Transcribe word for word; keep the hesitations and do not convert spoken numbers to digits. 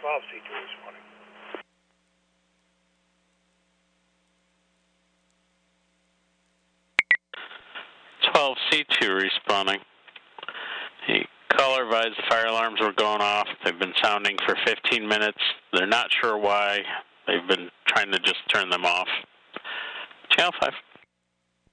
twelve C two responding. twelve C two responding. The caller advised the fire alarms were going off. They've been sounding for fifteen minutes. They're not sure why. They've been trying to just turn them off. Channel five.